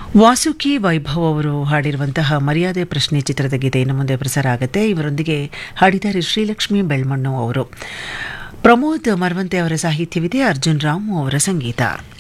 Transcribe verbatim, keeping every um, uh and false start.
ವಾಸುಕಿ ವೈಭವ್ ಅವರು ಹಾಡಿರುವಂತಹ ಮರ್ಯಾದೆ ಪ್ರಶ್ನೆ ಚಿತ್ರದ ಗೀತೆ ಇನ್ನು ಮುಂದೆ ಪ್ರಸಾರ ಆಗುತ್ತೆ. ಇವರೊಂದಿಗೆ ಹಾಡಿದ್ದಾರೆ ಶ್ರೀಲಕ್ಷ್ಮಿ ಬೆಳ್ಮಣ್ಣು ಅವರು. ಪ್ರಮೋದ್ ಮರವಂತೆ ಅವರ ಸಾಹಿತ್ಯವಿದೆ, ಅರ್ಜುನ್ ರಾಮು ಅವರ ಸಂಗೀತ.